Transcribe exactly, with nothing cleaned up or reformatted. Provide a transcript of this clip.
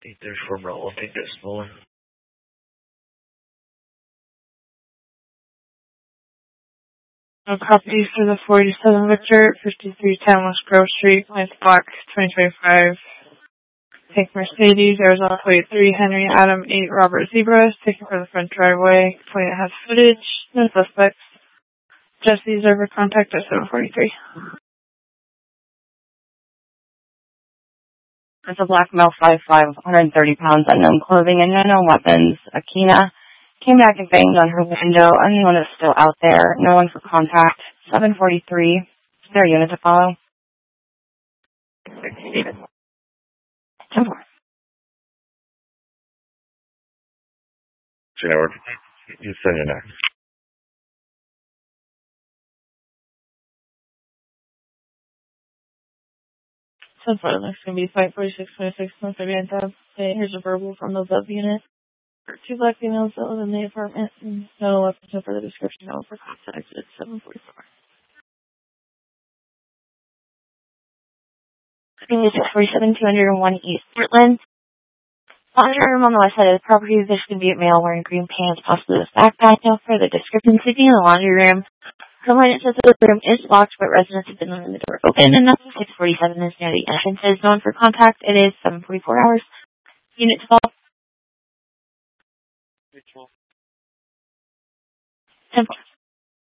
eight thirty-four Bravo, I'll take this one. No copies for the forty-seven Victor, fifty-three ten West Grove Street, Lance Block, twenty twenty-five. Take Mercedes, Arizona plate three, Henry Adam eight, Robert Zebra, taken for the front driveway. Plate has footage, no suspects. Jesse's over contact at seven forty-three. It's a black male, five five, one hundred thirty pounds, unknown clothing and unknown weapons. Akina came back and banged on her window. Anyone is still out there. No one for contact. seven forty-three. Is there a unit to follow? ten four. Network. You send your next. ten four, the next going to be five forty-six twenty-six, one thirty-nine tab. Okay, here's a verbal from the sub unit. Two black females that live in the apartment. And no weapons, no further description, no for contact. It's seven forty-four. six forty-seven, two oh one East Portland. Laundry room on the west side of the property. This could be a male wearing green pants, possibly with backpack. No further description. Sitting in the laundry room. Complainant says the room is locked, but residents have been leaving the door open. And nothing six forty-seven is near the entrances. No one for contact. It is seven forty-four hours. Unit twelve. ten four.